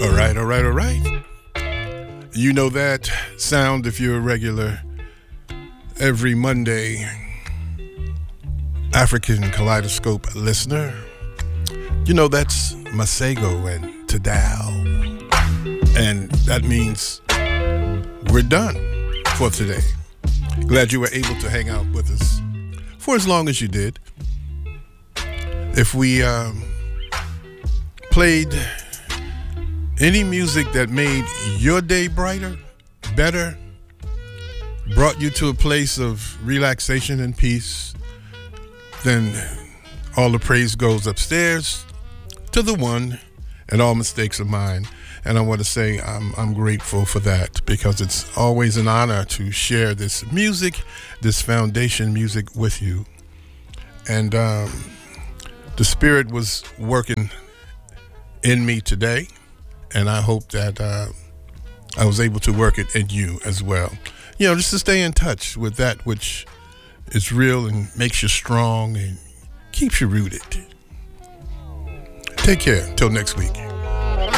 All right, all right, all right. You know that sound if you're a regular. Every Monday, African Kaleidoscope listener. You know that's Masego and Tadal. And that means we're done for today. Glad you were able to hang out with us for as long as you did. If we played any music that made your day brighter, better, brought you to a place of relaxation and peace, then all the praise goes upstairs to the one, and all mistakes are mine. And I want to say I'm grateful for that, because it's always an honor to share this music, this foundation music with you. And the Spirit was working in me today, and I hope that I was able to work it in you as well. You know, just to stay in touch with that which is real and makes you strong and keeps you rooted. Take care. Till next week.